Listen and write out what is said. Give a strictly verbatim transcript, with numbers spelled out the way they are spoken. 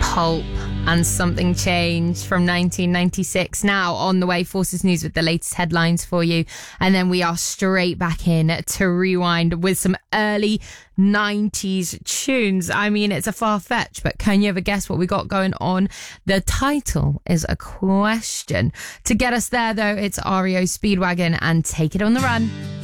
Pulp and Something Changed from nineteen ninety-six. Now on the way, Forces News with the latest headlines for you. And then we are straight back in to Rewind with some early nineties tunes. I mean, it's a far fetch, but can you ever guess what we got going on? The title is a question. To get us there, though, it's R E O Speedwagon and Take It on the Run.